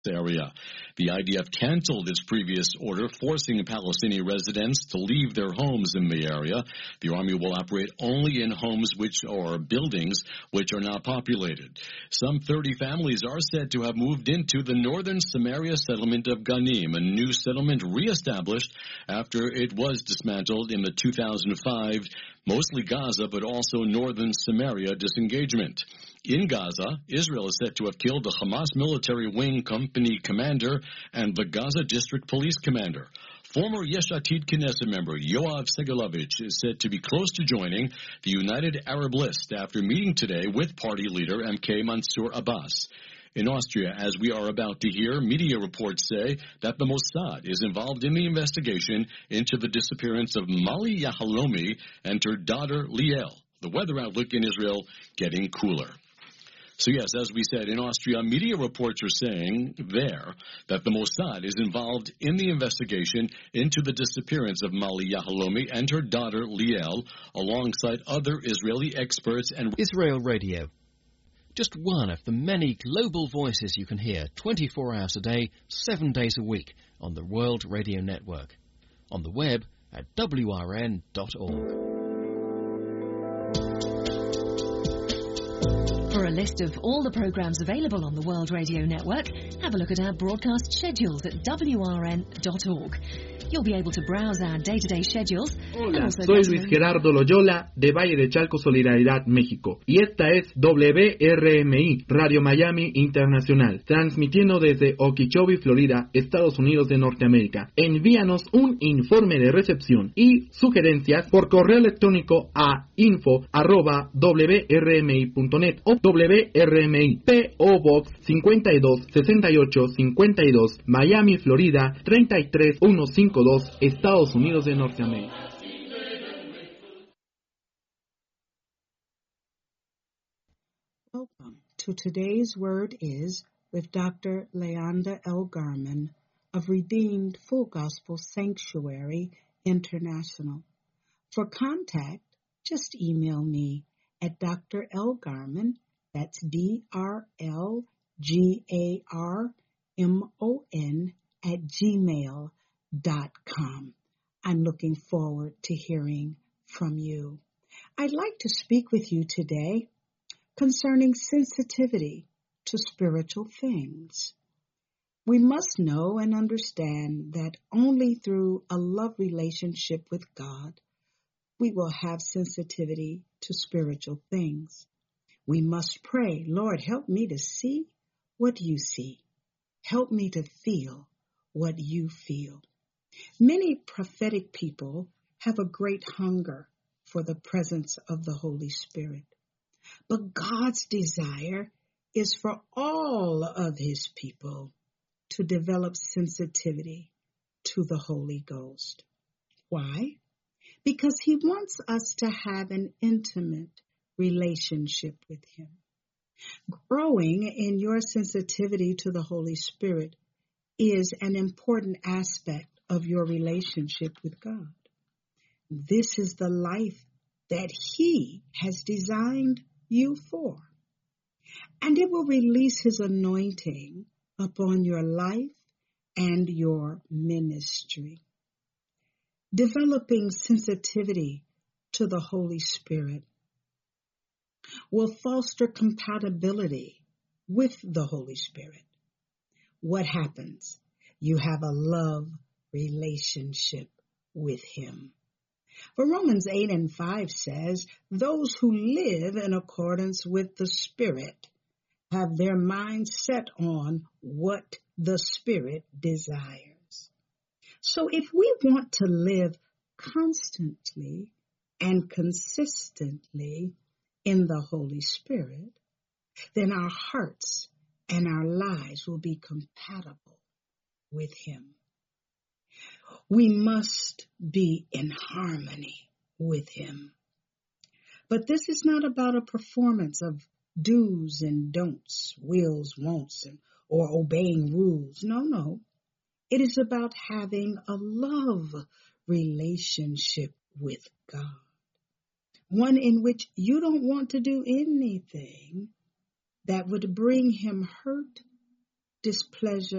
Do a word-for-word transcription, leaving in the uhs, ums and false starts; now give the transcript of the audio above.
area. The I D F canceled its previous order forcing Palestinian residents to leave their homes in the area. The Army will operate only in homes which are buildings which are not populated. Some thirty families are said to have moved into the northern Samaria settlement of Ghanim, a new settlement reestablished after it was dismantled in the two thousand five, mostly Gaza, but also northern Samaria disengagement. In Gaza, Israel is said to have killed the Hamas military wing company commander and the Gaza district police commander. Former Yesh Atid Knesset member Yoav Segalovich is said to be close to joining the United Arab List after meeting today with party leader M K Mansour Abbas. In Austria, as we are about to hear, media reports say that the Mossad is involved in the investigation into the disappearance of Mali Yahalomi and her daughter Liel. The weather outlook in Israel getting cooler. So yes, as we said, in Austria, media reports are saying there that the Mossad is involved in the investigation into the disappearance of Mali Yahalomi and her daughter Liel, alongside other Israeli experts and Israel Radio. Just one of the many global voices you can hear twenty-four hours a day, seven days a week on the World Radio Network. On the web at W R N dot org. For a list of all the programs available on the World Radio Network, have a look at our broadcast schedules at W R N dot org. You'll be able to browse our day-to-day schedules. Hola, soy Luis Gerardo Loyola de Valle de Chalco, Solidaridad, México. Y esta es W R M I, Radio Miami Internacional, transmitiendo desde Okeechobee, Florida, Estados Unidos de Norteamérica. Envíanos un informe de recepción y sugerencias por correo electrónico a info arroba w r m i punto net o W R M I, P O Box cincuenta y dos sesenta y ocho cincuenta y dos, Miami, Florida treinta y tres mil ciento cincuenta y dos, Estados Unidos de Norteamérica. Welcome to today's Word is with Doctor Leanda L. Garman of Redeemed Full Gospel Sanctuary International. For contact, just email me at Doctor L. Garman, that's D R L G A R M O N, at gmail dot com. I'm looking forward to hearing from you. I'd like to speak with you today concerning sensitivity to spiritual things. We must know and understand that only through a love relationship with God we will have sensitivity to spiritual things. We must pray, Lord, help me to see what you see. Help me to feel what you feel. Many prophetic people have a great hunger for the presence of the Holy Spirit. But God's desire is for all of his people to develop sensitivity to the Holy Ghost. Why? Because he wants us to have an intimate relationship with him. Growing in your sensitivity to the Holy Spirit is an important aspect of your relationship with God. This is the life that he has designed you for. And it will release his anointing upon your life and your ministry. Developing sensitivity to the Holy Spirit will foster compatibility with the Holy Spirit. What happens? You have a love relationship with him. For Romans eight and five says, those who live in accordance with the Spirit have their minds set on what the Spirit desires. So if we want to live constantly and consistently in the Holy Spirit, then our hearts and our lives will be compatible with him. We must be in harmony with him. But this is not about a performance of do's and don'ts, wills, won'ts, and, or obeying rules. No, no. It is about having a love relationship with God. One in which you don't want to do anything that would bring him hurt, displeasure,